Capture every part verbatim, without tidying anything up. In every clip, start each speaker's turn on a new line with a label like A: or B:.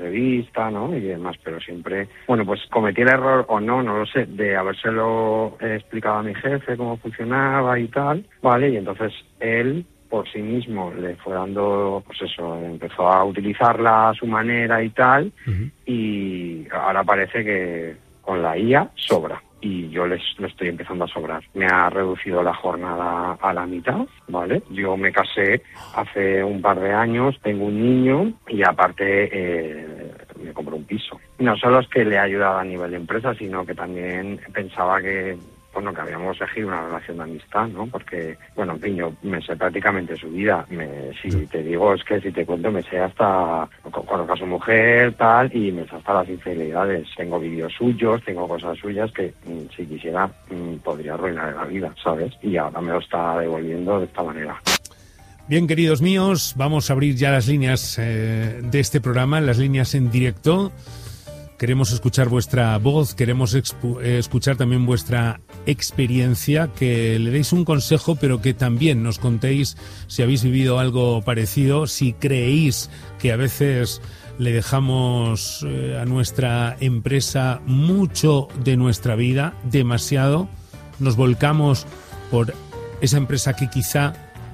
A: entrevista, ¿no? Y demás, pero siempre, bueno, pues cometí el error, o no, no lo sé, de habérselo explicado a mi jefe cómo funcionaba y tal, ¿vale? Y entonces él, por sí mismo, le fue dando, pues eso, empezó a utilizarla a su manera y tal, uh-huh. Y ahora parece que con la I A sobra. Y yo les lo estoy empezando a sobrar. Me ha reducido la jornada a la mitad, ¿vale? Yo me casé hace un par de años, tengo un niño y aparte eh, me compré un piso. No solo es que le ha ayudado a nivel de empresa, sino que también pensaba que, bueno, que habíamos elegido una relación de amistad, ¿no? Porque, bueno, en fin, yo me sé prácticamente su vida. Me, si te digo, es que si te cuento, me sé hasta, conozco a su mujer, tal, y me sé hasta las infidelidades. Tengo vídeos suyos, tengo cosas suyas que, si quisiera, podría arruinar la vida, ¿sabes? Y ahora me lo está devolviendo de esta manera.
B: Bien, queridos míos, vamos a abrir ya las líneas eh, de este programa, las líneas en directo. Queremos escuchar vuestra voz, queremos expu- escuchar también vuestra experiencia, que le deis un consejo, pero que también nos contéis si habéis vivido algo parecido, si creéis que a veces le dejamos eh, a nuestra empresa mucho de nuestra vida, demasiado, nos volcamos por esa empresa que quizá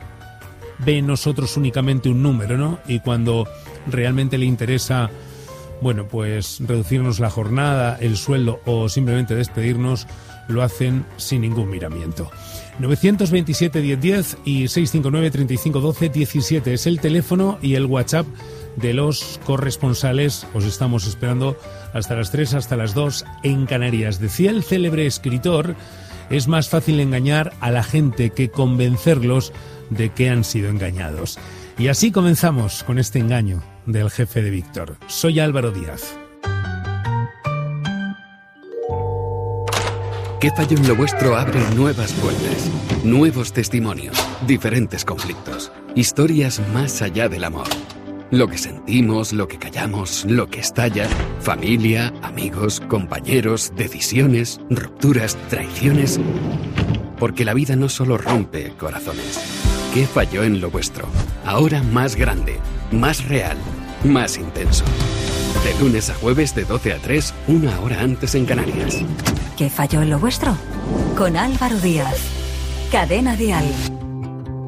B: ve en nosotros únicamente un número, ¿no? Y cuando realmente le interesa, bueno, pues reducirnos la jornada, el sueldo o simplemente despedirnos, lo hacen sin ningún miramiento. novecientos veintisiete diez diez y seiscientos cincuenta y nueve treinta y cinco doce diecisiete es el teléfono y el WhatsApp de los corresponsales. Os estamos esperando hasta las tres, hasta las dos en Canarias. Decía el célebre escritor, es más fácil engañar a la gente que convencerlos de que han sido engañados. Y así comenzamos con este engaño del jefe de Víctor. Soy Álvaro Díaz.
C: ¿Qué falló en lo vuestro? Abre nuevas puertas, nuevos testimonios, diferentes conflictos, historias más allá del amor. Lo que sentimos, lo que callamos, lo que estalla, familia, amigos, compañeros, decisiones, rupturas, traiciones. Porque la vida no solo rompe corazones. ¿Qué falló en lo vuestro? Ahora más grande, más real, más intenso. De lunes a jueves de doce a tres, una hora antes en Canarias.
D: ¿Qué falló en lo vuestro? Con Álvaro Díaz. Cadena Dial.